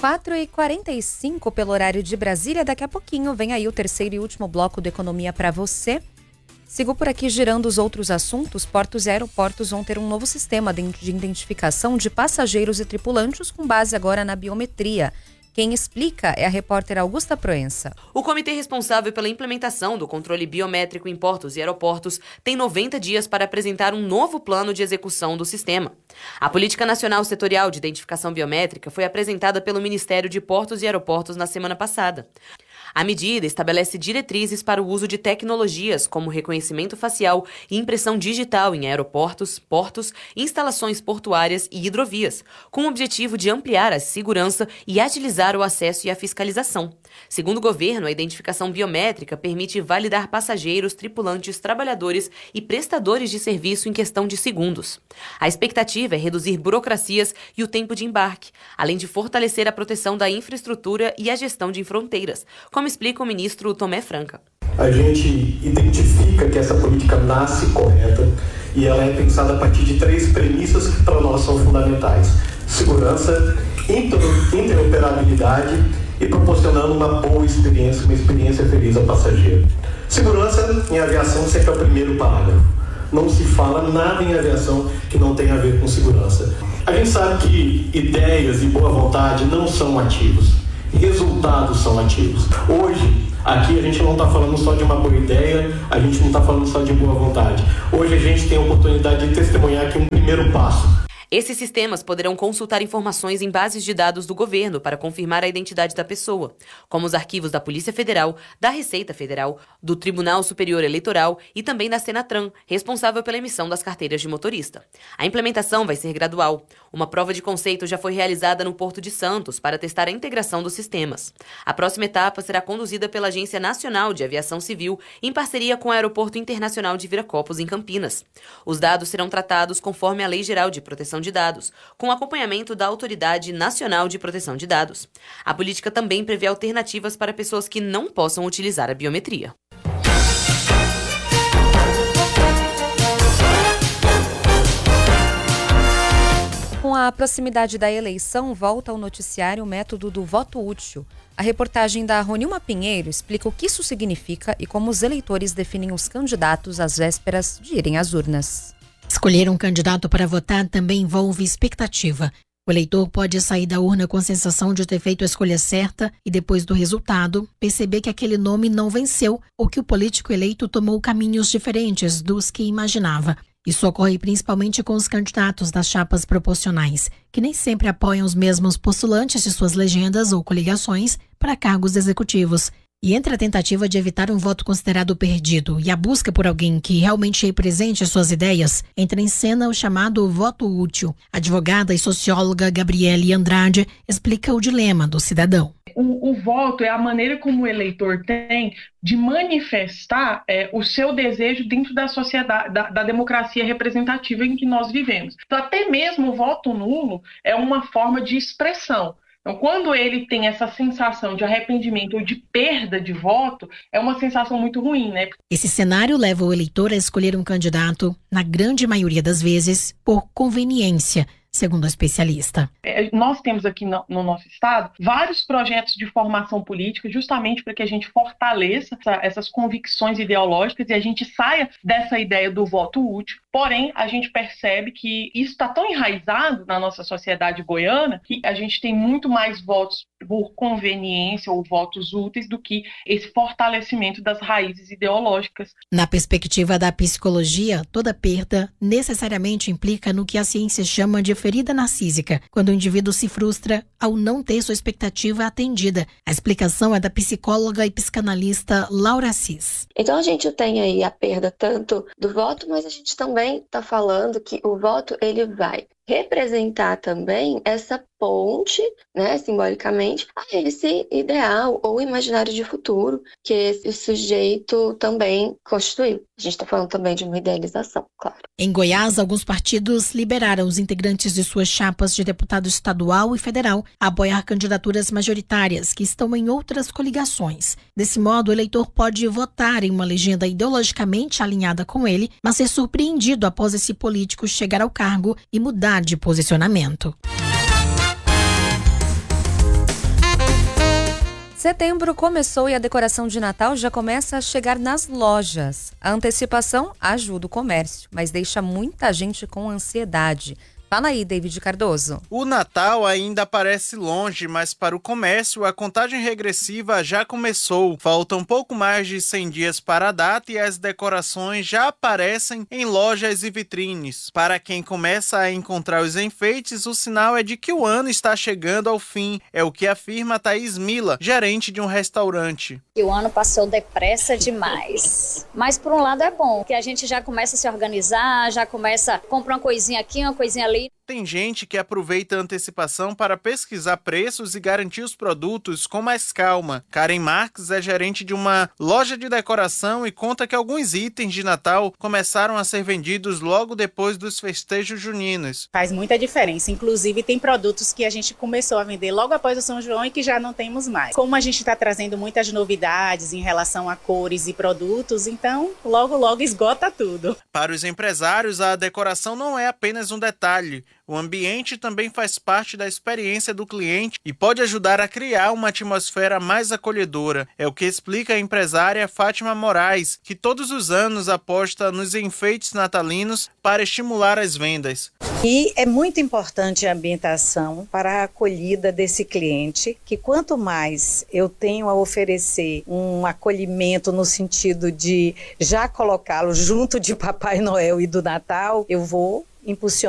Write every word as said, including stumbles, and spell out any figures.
quatro e quarenta e cinco pelo horário de Brasília. Daqui a pouquinho vem aí o terceiro e último bloco do Economia para você. Sigo por aqui girando os outros assuntos. Portos e aeroportos vão ter um novo sistema de identificação de passageiros e tripulantes com base agora na biometria. Quem explica é a repórter Augusta Proença. O comitê responsável pela implementação do controle biométrico em portos e aeroportos tem noventa dias para apresentar um novo plano de execução do sistema. A Política Nacional Setorial de Identificação Biométrica foi apresentada pelo Ministério de Portos e Aeroportos na semana passada. A medida estabelece diretrizes para o uso de tecnologias como reconhecimento facial e impressão digital em aeroportos, portos, instalações portuárias e hidrovias, com o objetivo de ampliar a segurança e agilizar o acesso e a fiscalização. Segundo o governo, a identificação biométrica permite validar passageiros, tripulantes, trabalhadores e prestadores de serviço em questão de segundos. A expectativa é reduzir burocracias e o tempo de embarque, além de fortalecer a proteção da infraestrutura e a gestão de fronteiras, como explica o ministro Tomé Franca. A gente identifica que essa política nasce correta e ela é pensada a partir de três premissas que para nós são fundamentais: segurança, interoperabilidade e proporcionando uma boa experiência, uma experiência feliz ao passageiro. Segurança em aviação sempre é o primeiro parágrafo. Não se fala nada em aviação que não tenha a ver com segurança. A gente sabe que ideias e boa vontade não são ativos. Resultados são ativos. Hoje, aqui a gente não está falando só de uma boa ideia, a gente não está falando só de boa vontade. Hoje a gente tem a oportunidade de testemunhar aqui um primeiro passo. Esses sistemas poderão consultar informações em bases de dados do governo para confirmar a identidade da pessoa, como os arquivos da Polícia Federal, da Receita Federal, do Tribunal Superior Eleitoral e também da Senatran, responsável pela emissão das carteiras de motorista. A implementação vai ser gradual. Uma prova de conceito já foi realizada no Porto de Santos para testar a integração dos sistemas. A próxima etapa será conduzida pela Agência Nacional de Aviação Civil, em parceria com o Aeroporto Internacional de Viracopos, em Campinas. Os dados serão tratados conforme a Lei Geral de Proteção de Dados, com acompanhamento da Autoridade Nacional de Proteção de Dados. A política também prevê alternativas para pessoas que não possam utilizar a biometria. Com a proximidade da eleição, volta ao noticiário o método do voto útil. A reportagem da Ronilma Pinheiro explica o que isso significa e como os eleitores definem os candidatos às vésperas de irem às urnas. Escolher um candidato para votar também envolve expectativa. O eleitor pode sair da urna com a sensação de ter feito a escolha certa e, depois do resultado, perceber que aquele nome não venceu ou que o político eleito tomou caminhos diferentes dos que imaginava. Isso ocorre principalmente com os candidatos das chapas proporcionais, que nem sempre apoiam os mesmos postulantes de suas legendas ou coligações para cargos executivos. E entre a tentativa de evitar um voto considerado perdido e a busca por alguém que realmente represente suas ideias, entra em cena o chamado voto útil. A advogada e socióloga Gabriele Andrade explica o dilema do cidadão. O, o voto é a maneira como o eleitor tem de manifestar é, o seu desejo dentro da sociedade, da, da democracia representativa em que nós vivemos. Então, até mesmo o voto nulo é uma forma de expressão. Então, quando ele tem essa sensação de arrependimento ou de perda de voto, é uma sensação muito ruim, né? Esse cenário leva o eleitor a escolher um candidato, na grande maioria das vezes, por conveniência, segundo a especialista. É, nós temos aqui no, no nosso estado vários projetos de formação política justamente para que a gente fortaleça essa, essas convicções ideológicas e a gente saia dessa ideia do voto útil. Porém, a gente percebe que isso está tão enraizado na nossa sociedade goiana que a gente tem muito mais votos por conveniência ou votos úteis do que esse fortalecimento das raízes ideológicas. Na perspectiva da psicologia, toda perda necessariamente implica no que a ciência chama de ferida narcísica, quando o indivíduo se frustra ao não ter sua expectativa atendida. A explicação é da psicóloga e psicanalista Laura Assis. Então a gente tem aí a perda tanto do voto, mas a gente também está falando que o voto ele vai representar também essa ponte, né, simbolicamente, a esse ideal ou imaginário de futuro que esse sujeito também constituiu. A gente está falando também de uma idealização, claro. Em Goiás, alguns partidos liberaram os integrantes de suas chapas de deputado estadual e federal a apoiar candidaturas majoritárias que estão em outras coligações. Desse modo, o eleitor pode votar em uma legenda ideologicamente alinhada com ele, mas ser surpreendido após esse político chegar ao cargo e mudar de posicionamento. Setembro começou e a decoração de Natal já começa a chegar nas lojas. A antecipação ajuda o comércio, mas deixa muita gente com ansiedade. Fala aí, David Cardoso. O Natal ainda parece longe, mas para o comércio a contagem regressiva já começou. Faltam pouco mais de cem dias para a data e as decorações já aparecem em lojas e vitrines. Para quem começa a encontrar os enfeites, o sinal é de que o ano está chegando ao fim. É o que afirma Thaís Mila, gerente de um restaurante. O ano passou depressa demais. Mas por um lado é bom, que a gente já começa a se organizar, já começa a comprar uma coisinha aqui, uma coisinha ali. Tem gente que aproveita a antecipação para pesquisar preços e garantir os produtos com mais calma. Karen Marques é gerente de uma loja de decoração e conta que alguns itens de Natal começaram a ser vendidos logo depois dos festejos juninos. Faz muita diferença. Inclusive, tem produtos que a gente começou a vender logo após o São João e que já não temos mais. Como a gente está trazendo muitas novidades em relação a cores e produtos, então logo, logo esgota tudo. Para os empresários, a decoração não é apenas um detalhe. O ambiente também faz parte da experiência do cliente e pode ajudar a criar uma atmosfera mais acolhedora. É o que explica a empresária Fátima Moraes, que todos os anos aposta nos enfeites natalinos para estimular as vendas. E é muito importante a ambientação para a acolhida desse cliente, que quanto mais eu tenho a oferecer um acolhimento no sentido de já colocá-lo junto de Papai Noel e do Natal, eu vou impulsionar